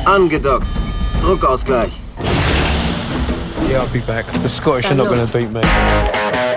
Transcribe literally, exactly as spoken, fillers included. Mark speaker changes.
Speaker 1: Angedockt. Druckausgleich.
Speaker 2: Yeah, I'll be back. The Scottish are not going to beat me.